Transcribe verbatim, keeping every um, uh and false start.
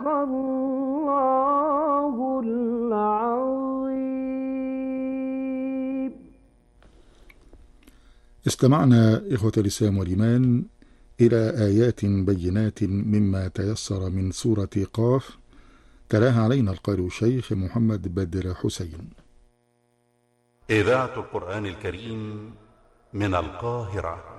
الله العظيم. استمعنا إخوة الإسلام والإيمان إلى آيات بينات مما تيسر من سورة قاف، تلاها علينا القارئ الشيخ محمد بدر حسين. إذاعة القرآن الكريم من القاهرة.